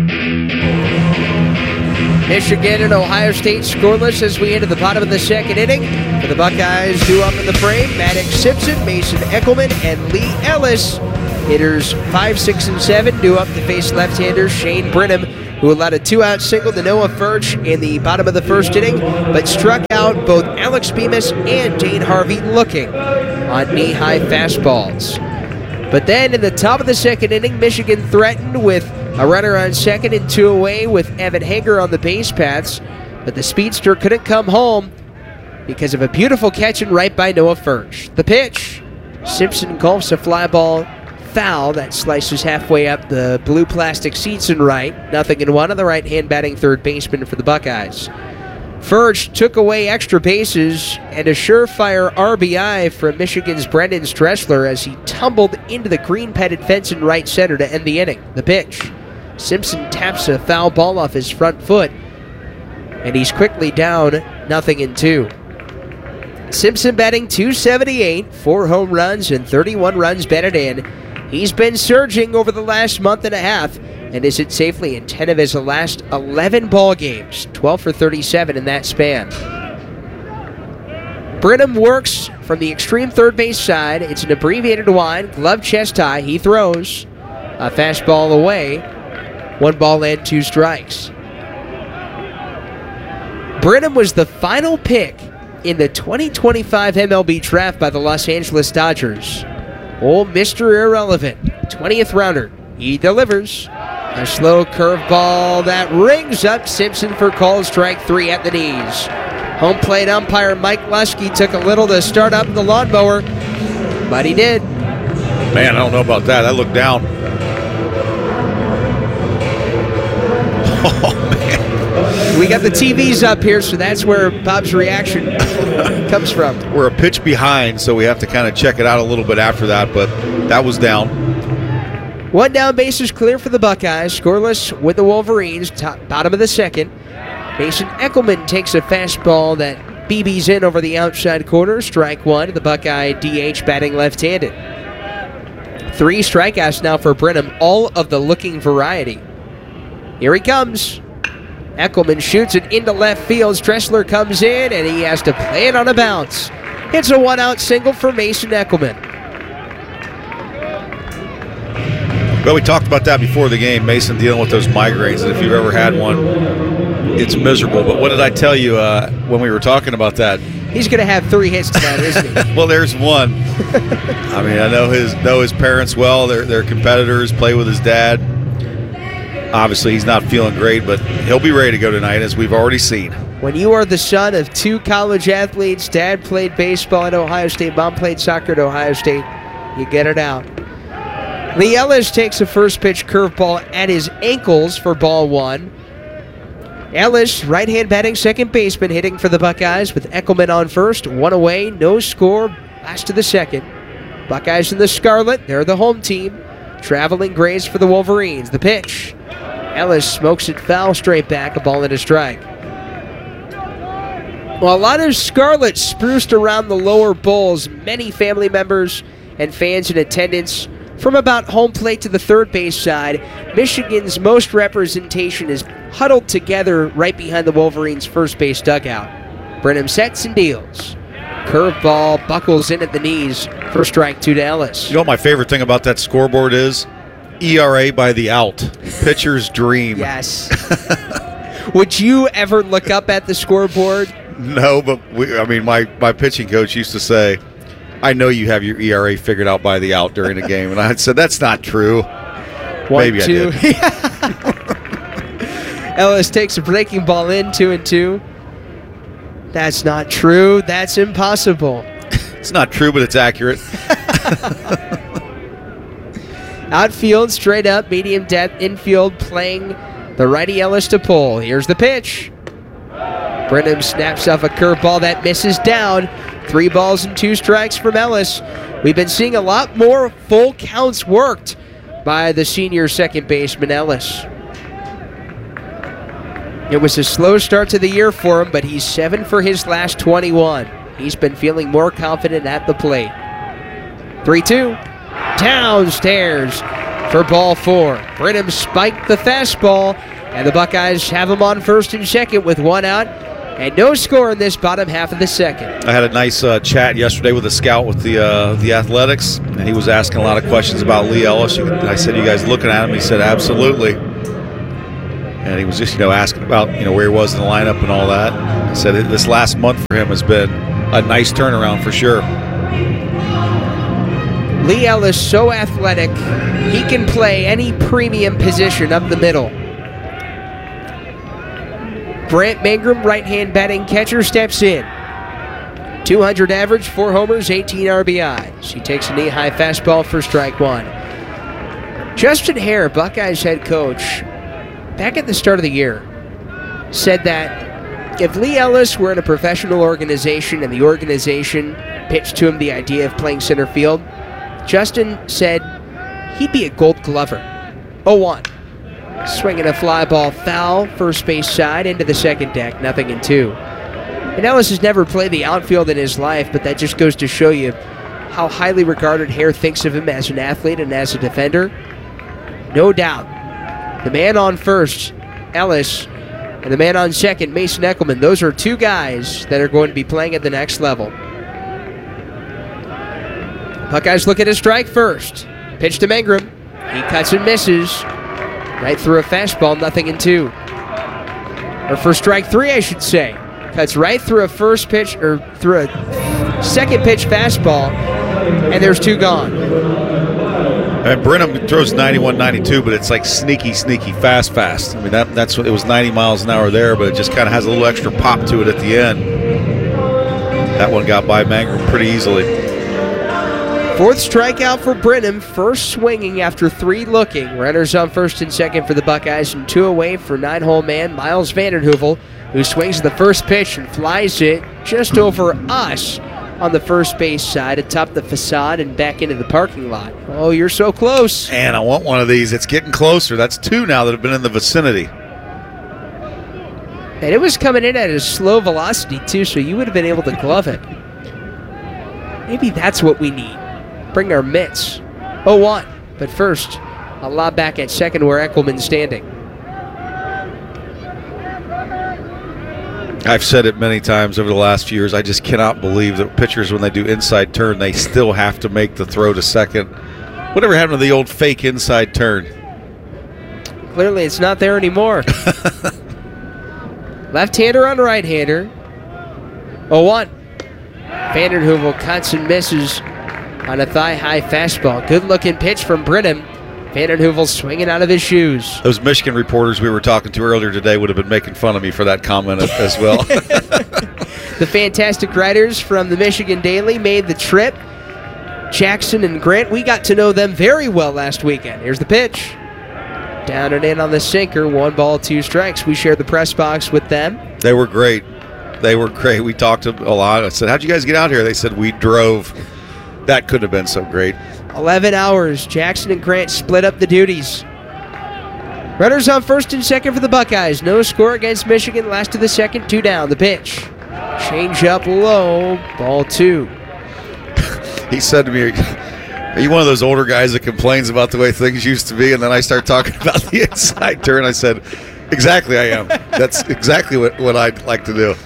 Michigan and Ohio State scoreless as we enter the bottom of the second inning. For the Buckeyes, due up in the frame, Maddox Simpson, Mason Eckelman, and Lee Ellis. Hitters 5, 6, and 7 due up to face left-hander Shane Brenham, who allowed a 2-out single to Noah Furch in the bottom of the first inning, but struck out both Alex Bemis and Dane Harvey looking on knee-high fastballs. But then in the top of the second inning, Michigan threatened with a runner on second and 2 away with Evan Hager on the base paths, but the speedster couldn't come home because of a beautiful catch and right by Noah Furch. The pitch, Simpson gulps a fly ball foul that slices halfway up the blue plastic seats and right. 0-1 on the right-hand batting third baseman for the Buckeyes. Furch took away extra bases and a surefire RBI from Michigan's Brendan Stressler as he tumbled into the green-padded fence in right center to end the inning. The pitch, Simpson taps a foul ball off his front foot, and he's quickly down 0-2. Simpson batting .278, 4 home runs and 31 runs batted in. He's been surging over the last month and a half and is hit safely in 10 of his last 11 ball games, 12 for 37 in that span. Brenham works from the extreme third base side. It's an abbreviated wind, glove chest high. He throws a fastball away. 1 ball and 2 strikes. Brenham was the final pick in the 2025 MLB draft by the Los Angeles Dodgers. Old Mr. Irrelevant, 20th rounder. He delivers a slow curveball that rings up Simpson for call strike 3 at the knees. Home plate umpire Mike Lusky took a little to start up the lawnmower, but he did. Man, I don't know about that. I looked down. Oh, man. We got the TVs up here, so that's where Bob's reaction comes from. We're a pitch behind, so we have to kind of check it out a little bit after that, but that was down. 1 down, bases clear for the Buckeyes. Scoreless with the Wolverines, bottom of the second. Mason Eckelman takes a fastball that BB's in over the outside corner. Strike 1, the Buckeye DH batting left-handed. 3 strikeouts now for Brenham, all of the looking variety. Here he comes. Eckelman shoots it into left field. Stressler comes in, and he has to play it on a bounce. It's a 1-out single for Mason Eckelman. Well, we talked about that before the game. Mason dealing with those migraines, and if you've ever had one, it's miserable. But what did I tell you when we were talking about that? He's going to have 3 hits tonight, isn't he? Well, there's one. I mean, I know his parents well. They're competitors, play with his dad. Obviously, he's not feeling great, but he'll be ready to go tonight, as we've already seen. When you are the son of 2 college athletes, dad played baseball at Ohio State, mom played soccer at Ohio State, you get it out. Lee Ellis takes a first pitch curveball at his ankles for ball 1. Ellis, right-hand batting second baseman, hitting for the Buckeyes with Eckelman on first. 1 away, no score, last of the second. Buckeyes in the scarlet, they're the home team. Traveling Grays for the Wolverines. The pitch. Ellis smokes it foul straight back, a ball and a strike. Well, a lot of scarlet spruced around the lower bowls. Many family members and fans in attendance from about home plate to the third base side. Michigan's most representation is huddled together right behind the Wolverines' first base dugout. Brenham sets and deals. Curveball buckles in at the knees for strike 2 to Ellis. You know what my favorite thing about that scoreboard is? ERA by the out. Pitcher's dream. Yes. Would you ever look up at the scoreboard? No, but my pitching coach used to say, I know you have your ERA figured out by the out during a game. And I said, that's not true. 1, Maybe 2. I did. Ellis takes a breaking ball in, 2-2. That's not true. That's impossible. It's not true, but it's accurate. Outfield, straight up, medium depth, infield, playing the righty Ellis to pull. Here's the pitch. Brenham snaps off a curveball that misses down. 3 balls and 2 strikes from Ellis. We've been seeing a lot more full counts worked by the senior second baseman Ellis. It was a slow start to the year for him, but he's 7 for his last 21. He's been feeling more confident at the plate. 3-2. Downstairs for ball 4. Brenham spiked the fastball, and the Buckeyes have him on first and second with 1 out, and no score in this bottom half of the second. I had a nice chat yesterday with a scout with the Athletics, and he was asking a lot of questions about Lee Ellis. I said, "You guys looking at him?" He said, "Absolutely." And he was just, asking about, where he was in the lineup and all that. I said this last month for him has been a nice turnaround for sure. Lee Ellis, so athletic, he can play any premium position up the middle. Brant Mangrum, right-hand batting catcher, steps in. 200 average, 4 homers, 18 RBIs. He takes a knee-high fastball for strike 1. Justin Hare, Buckeyes head coach, back at the start of the year, said that if Lee Ellis were in a professional organization and the organization pitched to him the idea of playing center field, Justin said he'd be a Gold Glover. 0-1. Swinging a fly ball foul, first base side into the second deck, 0-2. And Ellis has never played the outfield in his life, but that just goes to show you how highly regarded Hare thinks of him as an athlete and as a defender. No doubt. The man on first, Ellis, and the man on second, Mason Eckelman, those are 2 guys that are going to be playing at the next level. Buckeyes look at a strike first. Pitch to Mangrum. He cuts and misses. Right through a fastball, 0-2. Or for strike 3, I should say. Cuts right through a first pitch, or through a second pitch fastball, and there's 2 gone. And Brenham throws 91-92, but it's like sneaky fast. I mean, that's what it was, 90 miles an hour there, but it just kind of has a little extra pop to it at the end. That one got by Mangrum pretty easily. 4th strikeout for Brenham, first swinging after 3 looking. Runners on first and second for the Buckeyes, and 2 away for 9-hole man Miles Vandenheuvel, who swings the first pitch and flies it just over us on the first base side atop the facade and back into the parking lot. Oh, you're so close. And I want one of these. It's getting closer. That's 2 now that have been in the vicinity. And it was coming in at a slow velocity, too, so you would have been able to glove it. Maybe that's what we need. Bring our mitts. 0-1. But first, a lob back at second where Eckelman's standing. I've said it many times over the last few years. I just cannot believe that pitchers, when they do inside turn, they still have to make the throw to second. Whatever happened to the old fake inside turn? Clearly, it's not there anymore. Left-hander on right-hander. 0-1. Vandenheuvel cuts and misses on a thigh-high fastball. Good-looking pitch from Brenham. Vandenheuvel swinging out of his shoes. Those Michigan reporters we were talking to earlier today would have been making fun of me for that comment as well. The fantastic writers from the Michigan Daily made the trip. Jackson and Grant, we got to know them very well last weekend. Here's the pitch. Down and in on the sinker. 1 ball, 2 strikes. We shared the press box with them. They were great. We talked a lot. I said, how'd you guys get out here? They said, we drove. That could have been so great. 11 hours. Jackson and Grant split up the duties. Runners on first and second for the Buckeyes. No score against Michigan. Last of the second, 2 down. The pitch. Change up low. Ball 2. He said to me, are you one of those older guys that complains about the way things used to be? And then I start talking about the inside turn. I said, exactly, I am. That's exactly what I'd like to do.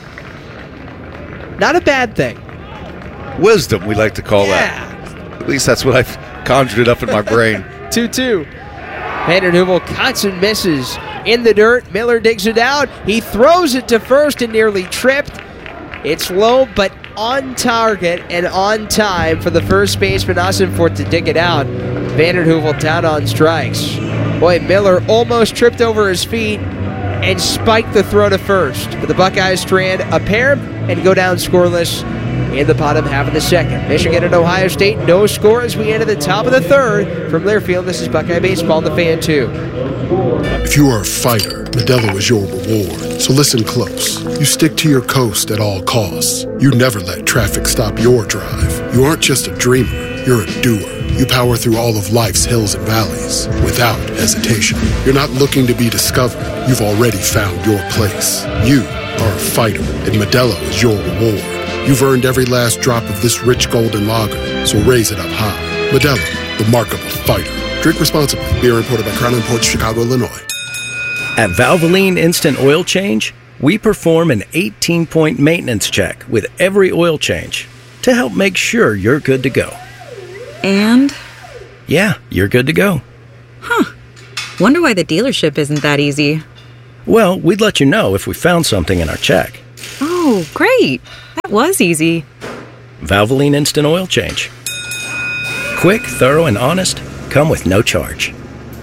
Not a bad thing. Wisdom, we like to call that. At least that's what I've conjured it up in my brain. 2-2. Vandenheuvel cuts and misses. In the dirt, Miller digs it out. He throws it to first and nearly tripped. It's low, but on target and on time for the first baseman Ossenfort to dig it out. Vandenheuvel down on strikes. Boy, Miller almost tripped over his feet and spiked the throw to first. But the Buckeyes strand a pair and go down scoreless in the bottom half of the second. Michigan and Ohio State, no score as we enter the top of the third. From Learfield, this is Buckeye Baseball on the Fan 2. If you are a fighter, Modelo is your reward. So listen close. You stick to your coast at all costs. You never let traffic stop your drive. You aren't just a dreamer, you're a doer. you power through all of life's hills and valleys without hesitation. You're not looking to be discovered. You've already found your place. You are a fighter, and Modelo is your reward. You've earned every last drop of this rich golden lager, so raise it up high. Modelo, the mark of a fighter. Drink responsibly. Beer imported by Crown Imports, Chicago, Illinois. At Valvoline Instant Oil Change, we perform an 18-point maintenance check with every oil change to help make sure you're good to go. And? Yeah, you're good to go. Huh. Wonder why the dealership isn't that easy. Well, we'd let you know if we found something in our check. Oh, great. That was easy. Valvoline Instant Oil Change. Quick, thorough, and honest. Come with no charge.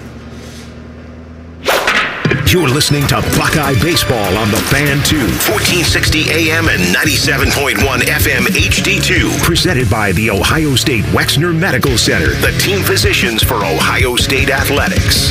You're listening to Buckeye Baseball on the Fan 2, 1460 AM and 97.1 FM HD2. Presented by the Ohio State Wexner Medical Center, the team physicians for Ohio State Athletics.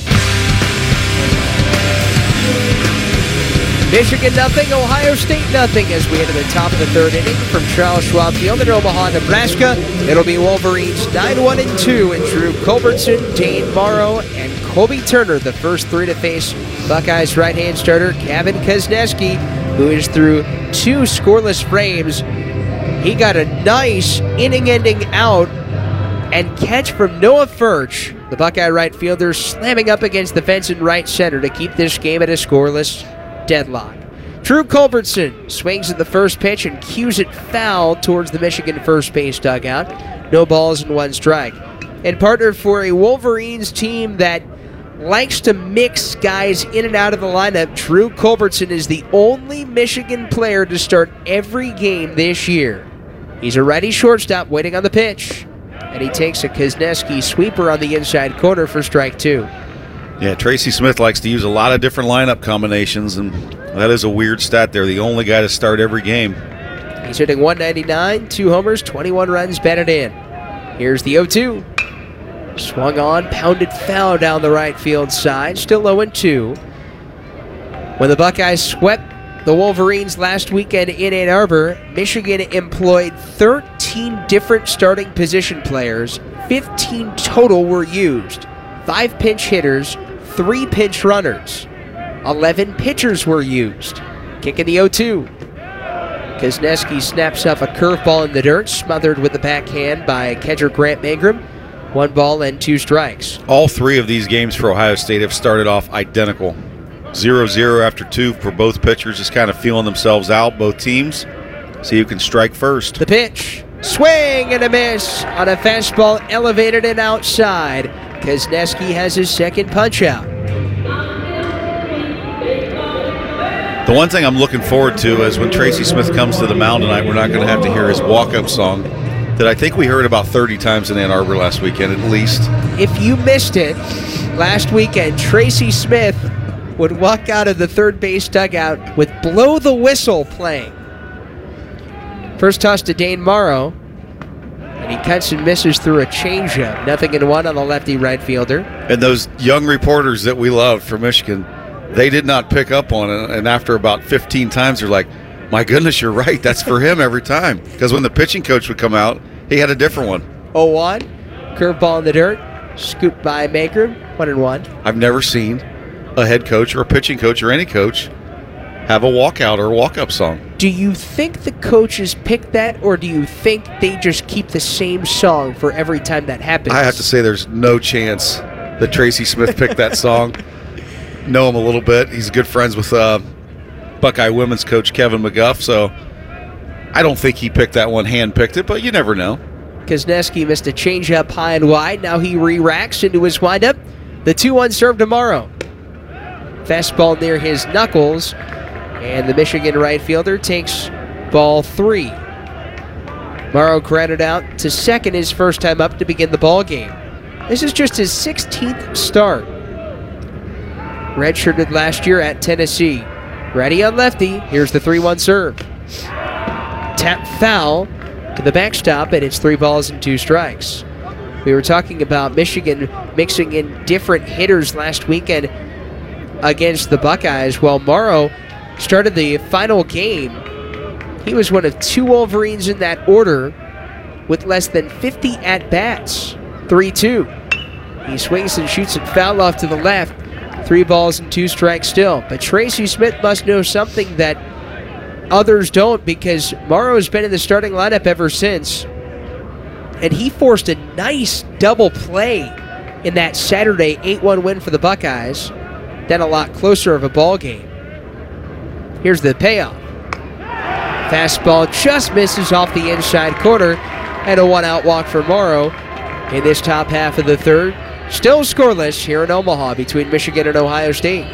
Michigan nothing, Ohio State nothing as we enter the top of the third inning from Charles Schwab Field in Omaha, Nebraska. It'll be Wolverines 9-1-2 and Drew Culbertson, Dane Morrow, and Kobe Turner, the first three to face Buckeyes right-hand starter Kevin Kozneski, who is through 2 scoreless frames. He got a nice inning-ending out and catch from Noah Furch, the Buckeye right fielder, slamming up against the fence in right center to keep this game at a scoreless deadlock. Drew Culbertson swings at the first pitch and cues it foul towards the Michigan first base dugout. No balls and 1 strike. And partner for a Wolverines team that likes to mix guys in and out of the lineup, Drew Culbertson is the only Michigan player to start every game this year. He's a righty shortstop waiting on the pitch. And he takes a Kozneski sweeper on the inside corner for strike 2. Yeah, Tracy Smith likes to use a lot of different lineup combinations, and that is a weird stat there. The only guy to start every game. He's hitting .199, 2 homers, 21 runs batted in. Here's the 0-2. Swung on, pounded foul down the right field side, still 0-2. When the Buckeyes swept the Wolverines last weekend in Ann Arbor, Michigan employed 13 different starting position players. 15 total were used. 5 pinch hitters, 3 pinch runners. 11 pitchers were used. Kicking the 0-2. Kozneski snaps up a curveball in the dirt, smothered with the backhand by catcher Grant Mangrum. 1 ball and 2 strikes. All 3 of these games for Ohio State have started off identical. 0-0 after 2 for both pitchers, just kind of feeling themselves out, both teams. See who can strike first. The pitch. Swing and a miss on a fastball elevated and outside. Kozneski has his second punch-out. The one thing I'm looking forward to is when Tracy Smith comes to the mound tonight, we're not going to have to hear his walk-up song that I think we heard about 30 times in Ann Arbor last weekend at least. If you missed it, last weekend, Tracy Smith would walk out of the third base dugout with Blow the Whistle playing. First toss to Dane Morrow, and he cuts and misses through a changeup. 0-1 on the lefty right fielder. And those young reporters that we love from Michigan, they did not pick up on it. And after about 15 times, they're like, my goodness, you're right. That's for him every time. Because when the pitching coach would come out, he had a different one. 0-1, curveball in the dirt, scooped by Maker, 1-1. I've never seen a head coach or a pitching coach or any coach have a walkout or a walk-up song. Do you think the coaches pick that, or do you think they just keep the same song for every time that happens? I have to say there's no chance that Tracy Smith picked that song. Know him a little bit. He's good friends with Buckeye women's coach Kevin McGuff, so I don't think he picked that one, hand-picked it, but you never know. Kozneski missed a changeup high and wide. Now he re-racks into his windup. The 2-1 serve tomorrow. Fastball near his knuckles, and the Michigan right fielder takes ball 3. Morrow grounded out to second his first time up to begin the ball game. This is just his 16th start. Redshirted last year at Tennessee. Ready on lefty. Here's the 3-1 serve. Tap foul to the backstop, and it's 3 balls and 2 strikes. We were talking about Michigan mixing in different hitters last weekend against the Buckeyes. Well, Morrow started the final game. He was one of 2 Wolverines in that order with less than 50 at-bats. 3-2. He swings and shoots it foul off to the left. 3 balls and 2 strikes still. But Tracy Smith must know something that others don't, because Morrow's been in the starting lineup ever since. And he forced a nice double play in that Saturday 8-1 win for the Buckeyes. Then a lot closer of a ball game. Here's the payoff. Fastball just misses off the inside corner, and a 1-out walk for Morrow in this top half of the third. Still scoreless here in Omaha between Michigan and Ohio State.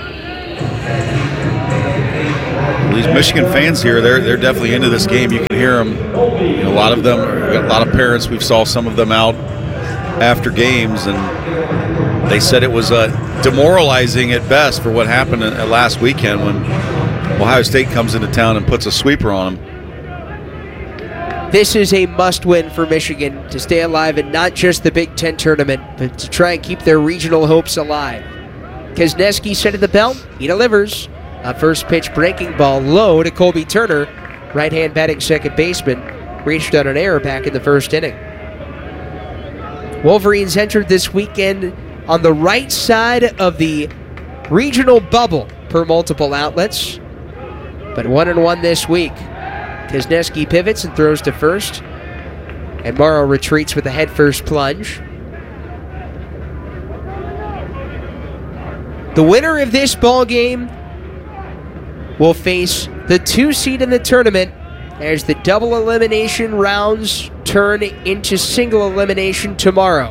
These Michigan fans here, they're definitely into this game. You can hear them. A lot of them, a lot of parents, we've saw some of them out after games, and they said it was demoralizing at best for what happened last weekend when Ohio State comes into town and puts a sweeper on them. This is a must-win for Michigan to stay alive in not just the Big Ten tournament, but to try and keep their regional hopes alive. Kosneski set at the belt. He delivers. A first pitch breaking ball low to Colby Turner. Right-hand batting second baseman. Reached on an error back in the first inning. Wolverines entered this weekend on the right side of the regional bubble per multiple outlets. But 1-1 this week. Kosneski pivots and throws to first. And Morrow retreats with a head-first plunge. The winner of this ball game will face the 2 seed in the tournament as the double elimination rounds turn into single elimination tomorrow.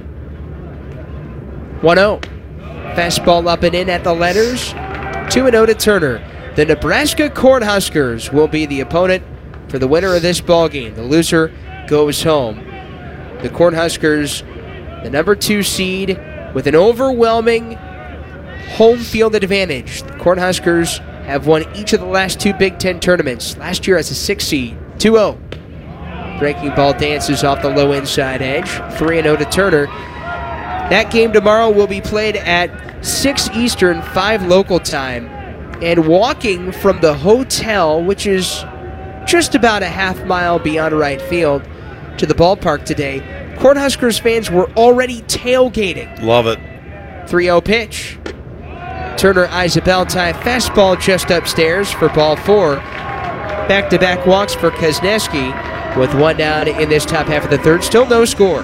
1-0. Fastball up and in at the letters. 2-0 to Turner. The Nebraska Cornhuskers will be the opponent for the winner of this ball game. The loser goes home. The Cornhuskers, the number 2 seed, with an overwhelming home field advantage. The Cornhuskers have won each of the last 2 Big Ten tournaments. Last year as a 6 seed. 2-0. Breaking ball dances off the low inside edge. 3-0 to Turner. That game tomorrow will be played at 6 Eastern, 5 local time. And walking from the hotel, which is just about a half mile beyond right field, to the ballpark today, Cornhuskers fans were already tailgating. Love it. 3-0 pitch. Turner eyes a bell tie fastball just upstairs for ball 4. Back-to-back walks for Kosneski with 1 down in this top half of the third. Still no score.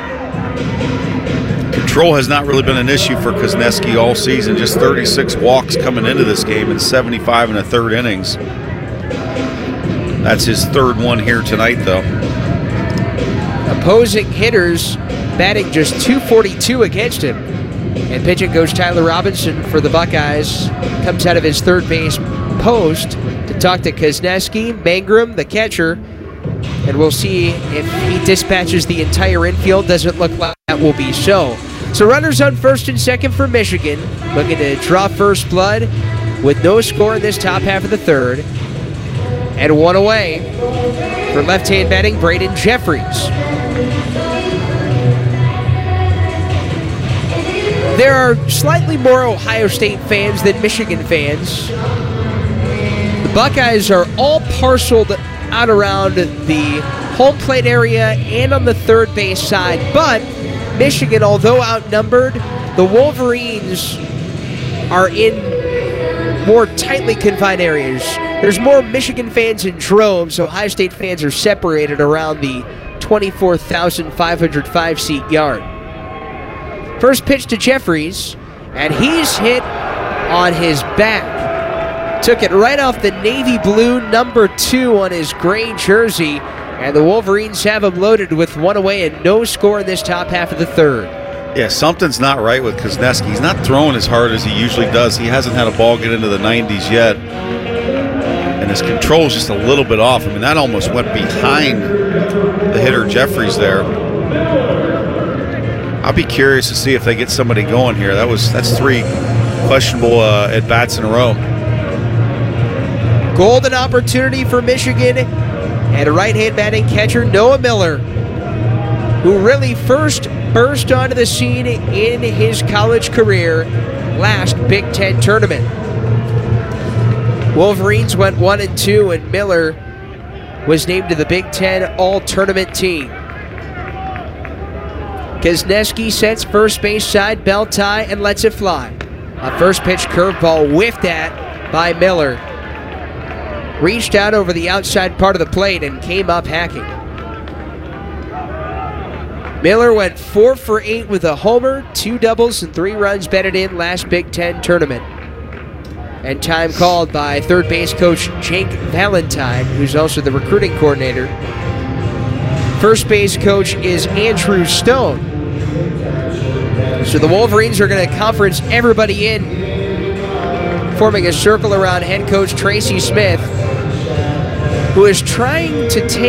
Control has not really been an issue for Kosneski all season. Just 36 walks coming into this game in 75 and a third innings. That's his third one here tonight, though. Opposing hitters batting just .242 against him. And pitching goes Tyler Robinson for the Buckeyes. Comes out of his third base post to talk to Kosneski. Mangrum, the catcher. And we'll see if he dispatches the entire infield. Doesn't look like that will be so. So runners on first and second for Michigan. Looking to draw first blood with no score in this top half of the third. And 1 away for left-hand batting Braden Jeffries. There are slightly more Ohio State fans than Michigan fans. The Buckeyes are all parceled out around the home plate area and on the third base side, but Michigan, although outnumbered, the Wolverines are in more tightly confined areas. There's more Michigan fans in droves. Ohio State fans are separated around the 24,505-seat yard. First pitch to Jeffries, and he's hit on his back. Took it right off the navy blue number 2 on his gray jersey, and the Wolverines have him loaded with 1 away and no score in this top half of the third. Yeah, something's not right with Kosneski. He's not throwing as hard as he usually does. He hasn't had a ball get into the 90s yet. And his control's just a little bit off. I mean, that almost went behind the hitter Jeffries there. I'll be curious to see if they get somebody going here. That's 3 questionable at-bats in a row. Golden opportunity for Michigan and a right-hand batting catcher, Noah Miller, who really first burst onto the scene in his college career last Big Ten tournament. Wolverines went 1-2, and Miller was named to the Big Ten All-Tournament team. Kazneski sets first base side, belt tie, and lets it fly. A first pitch curveball whiffed at by Miller. Reached out over the outside part of the plate and came up hacking. Miller went 4 for 8 with a homer, 2 doubles, and 3 runs batted in last Big Ten tournament. And time called by third base coach Jake Valentine, who's also the recruiting coordinator. First base coach is Andrew Stone. So the Wolverines are going to conference everybody in, forming a circle around head coach Tracy Smith, who is trying to take